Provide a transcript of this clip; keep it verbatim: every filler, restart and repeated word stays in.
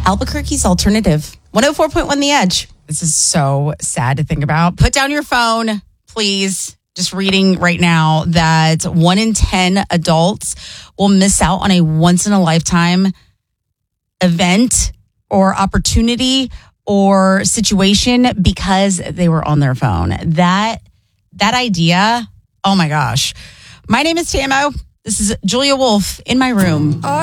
Albuquerque's alternative. one oh four point one The Edge. This is so sad to think about. Put down your phone, please. Just reading right now that one in ten adults will miss out on a once-in-a-lifetime event or opportunity or situation because they were on their phone. That that idea, oh my gosh. My name is Tamo. This is Julia Wolf in my room.